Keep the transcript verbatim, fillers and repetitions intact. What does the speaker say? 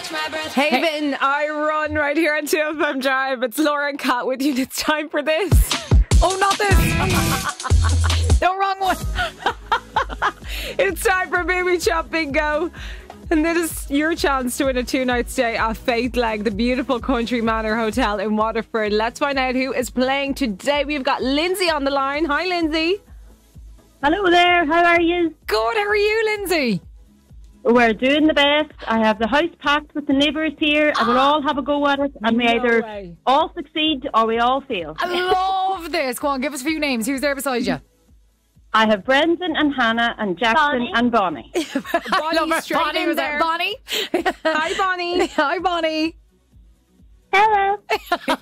Haven, I run right here on two F M Drive. It's Laura and Kat with you. It's time for this. Oh, not this. No, wrong one. It's time for Baby Chop Bingo. And this is your chance to win a two-night stay at Faith Leg, the beautiful Country Manor Hotel in Waterford. Let's find out who is playing today. We've got Lindsay on the line. Hi, Lindsay. Hello there, how are you? Good, how are you, Lindsay? We're doing the best. I have the house packed with the neighbours here and we'll all have a go at it and we No either way. all succeed or we all fail. I love this. Go on, give us a few names. Who's there beside you? I have Brendan and Hannah and Jackson Bonnie. and Bonnie. Bonnie, straight Bonnie in was there. there. Bonnie. Hi, Bonnie. Hi, Bonnie. Hello.